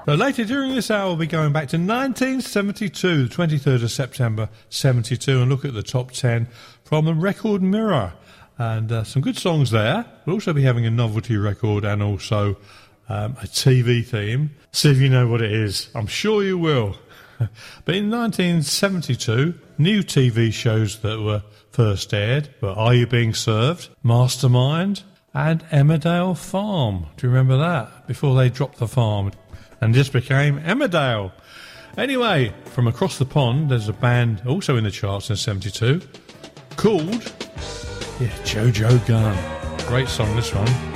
So later during this hour, we'll be going back to 1972, the 23rd of September 72, and look at the top 10 from the Record Mirror. And some good songs there. We'll also be having a novelty record and also a TV theme. See if you know what it is. I'm sure you will. But in 1972, new TV shows that were first aired were Are You Being Served?, Mastermind, and Emmerdale Farm. Do you remember that? Before they dropped the farm and just became Emmerdale. Anyway, from across the pond, there's a band also in the charts in 72 called Jojo Gunn. Great song, this one.